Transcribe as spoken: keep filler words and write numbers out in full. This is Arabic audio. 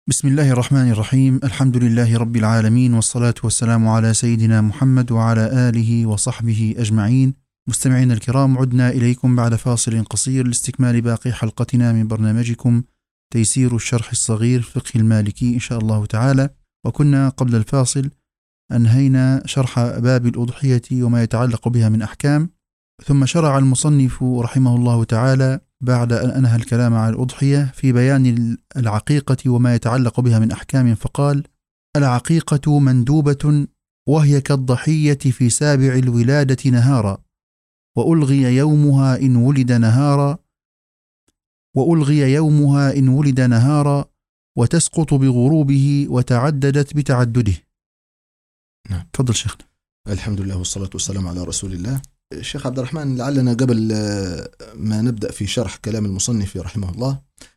بسم الله الرحمن الرحيم. الحمد لله رب العالمين، والصلاة والسلام على سيدنا محمد وعلى آله وصحبه أجمعين. مستمعينا الكرام، عدنا إليكم بعد فاصل قصير لاستكمال باقي حلقتنا من برنامجكم تيسير الشرح الصغير فقه المالكي إن شاء الله تعالى. وكنا قبل الفاصل أنهينا شرح باب الأضحية وما يتعلق بها من أحكام، ثم شرع المصنف رحمه الله تعالى بعد أن أنهى الكلام عن الأضحية في بيان العقيقة وما يتعلق بها من أحكام، فقال: العقيقة مندوبة، وهي كالضحية في سابع الولادة نهارا، وألغي يومها إن ولد نهارا وألغي يومها إن ولد نهارا وتسقط بغروبه وتعددت بتعدده. نعم. تفضل شيخنا. الحمد لله والصلاة والسلام على رسول الله. الشيخ عبد الرحمن، لعلنا قبل ما نبدأ في شرح كلام المصنف رحمه الله